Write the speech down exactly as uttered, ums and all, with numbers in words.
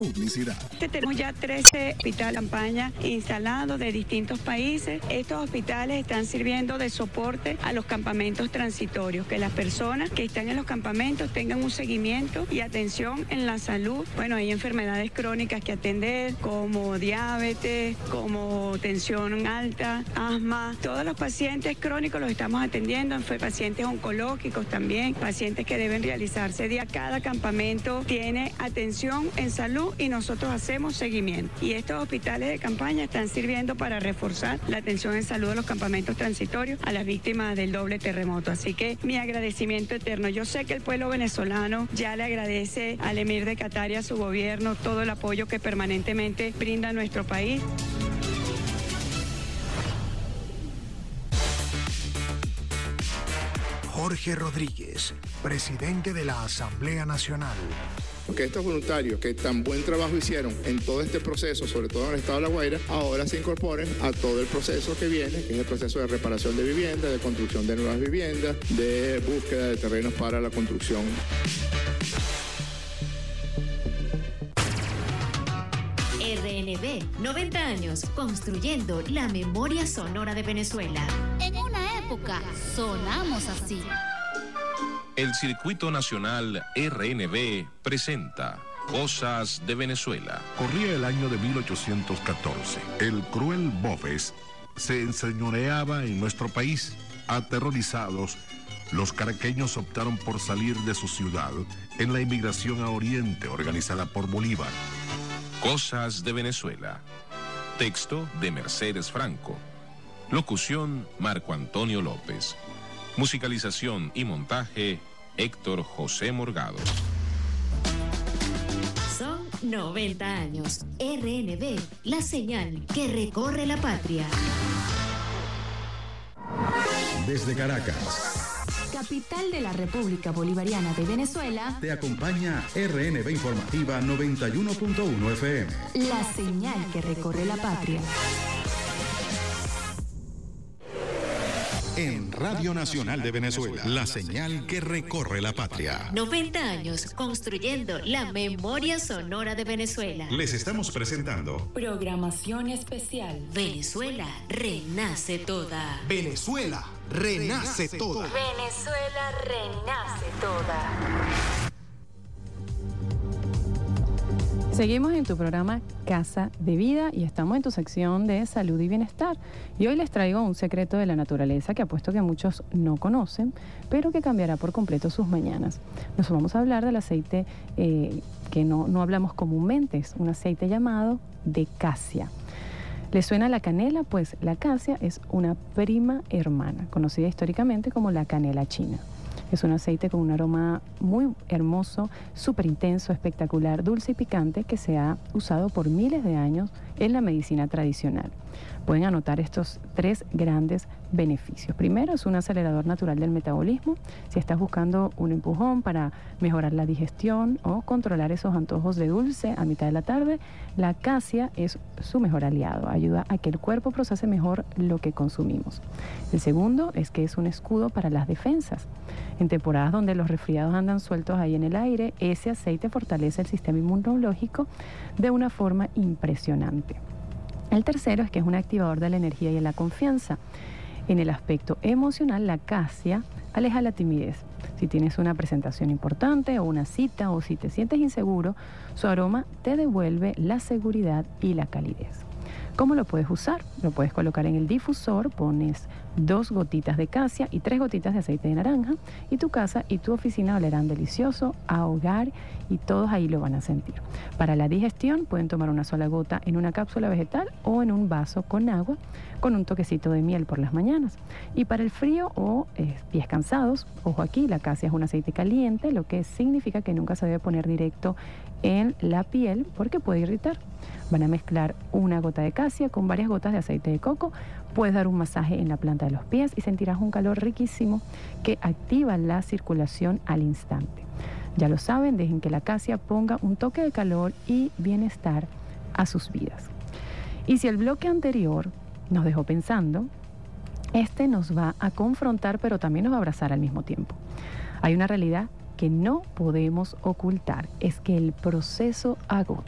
Publicidad. Tenemos ya trece hospitales campaña instalados de distintos países. Estos hospitales están sirviendo de soporte a los campamentos transitorios, que las personas que están en los campamentos tengan un seguimiento y atención en la salud. Bueno, hay enfermedades crónicas que atender, como diabetes, como tensión alta, asma. Todos los pacientes crónicos los estamos atendiendo, pacientes oncológicos también, pacientes que deben realizarse día. Cada campamento tiene atención en salud y nosotros hacemos seguimiento. Y estos hospitales de campaña están sirviendo para reforzar la atención en salud de los campamentos transitorios a las víctimas del doble terremoto. Así que mi agradecimiento eterno. Yo sé que el pueblo venezolano ya le agradece al emir de Qatar y a su gobierno todo el apoyo que permanentemente brinda a nuestro país. Jorge Rodríguez, presidente de la Asamblea Nacional. Que estos voluntarios que tan buen trabajo hicieron en todo este proceso, sobre todo en el estado de La Guaira, ahora se incorporen a todo el proceso que viene, que es el proceso de reparación de viviendas, de construcción de nuevas viviendas, de búsqueda de terrenos para la construcción. R N V, noventa años, construyendo la memoria sonora de Venezuela. En una época sonamos así. El Circuito Nacional R N V presenta Cosas de Venezuela. Corría el año de mil ochocientos catorce. El cruel Boves se enseñoreaba en nuestro país. Aterrorizados, los caraqueños optaron por salir de su ciudad en la inmigración a Oriente organizada por Bolívar. Cosas de Venezuela. Texto de Mercedes Franco. Locución Marco Antonio López. Musicalización y montaje, Héctor José Morgado. Son noventa años. R N V, la señal que recorre la patria. Desde Caracas, capital de la República Bolivariana de Venezuela, te acompaña R N V Informativa noventa y uno punto uno F M. La señal que recorre la patria. En Radio Nacional de Venezuela, la señal que recorre la patria. noventa años construyendo la memoria sonora de Venezuela. Les estamos presentando programación especial. Venezuela renace toda. Venezuela renace toda. Venezuela renace toda. Seguimos en tu programa Casa de Vida y estamos en tu sección de salud y bienestar. Y hoy les traigo un secreto de la naturaleza que apuesto que muchos no conocen, pero que cambiará por completo sus mañanas. Nos vamos a hablar del aceite eh, que no, no hablamos comúnmente, es un aceite llamado de casia. ¿Les suena la canela? Pues la casia es una prima hermana, conocida históricamente como la canela china. Es un aceite con un aroma muy hermoso, súper intenso, espectacular, dulce y picante que se ha usado por miles de años en la medicina tradicional. Pueden anotar estos tres grandes beneficios. Primero, es un acelerador natural del metabolismo. Si estás buscando un empujón para mejorar la digestión o controlar esos antojos de dulce a mitad de la tarde, la casia es su mejor aliado. Ayuda a que el cuerpo procese mejor lo que consumimos. El segundo es que es un escudo para las defensas. En temporadas donde los resfriados andan sueltos ahí en el aire, ese aceite fortalece el sistema inmunológico de una forma impresionante. El tercero es que es un activador de la energía y de la confianza. En el aspecto emocional, la casia aleja la timidez. Si tienes una presentación importante o una cita o si te sientes inseguro, su aroma te devuelve la seguridad y la calidez. ¿Cómo lo puedes usar? Lo puedes colocar en el difusor, pones dos gotitas de casia y tres gotitas de aceite de naranja y tu casa y tu oficina olerán delicioso, a hogar y todos ahí lo van a sentir. Para la digestión pueden tomar una sola gota en una cápsula vegetal o en un vaso con agua con un toquecito de miel por las mañanas. Y para el frío o eh, pies cansados, ojo aquí, la casia es un aceite caliente, lo que significa que nunca se debe poner directo en la piel porque puede irritar. Van a mezclar una gota de casia con varias gotas de aceite de coco. Puedes dar un masaje en la planta de los pies y sentirás un calor riquísimo que activa la circulación al instante. Ya lo saben, dejen que la casia ponga un toque de calor y bienestar a sus vidas. Y si el bloque anterior nos dejó pensando, este nos va a confrontar, pero también nos va a abrazar al mismo tiempo. Hay una realidad que no podemos ocultar, es que el proceso agota.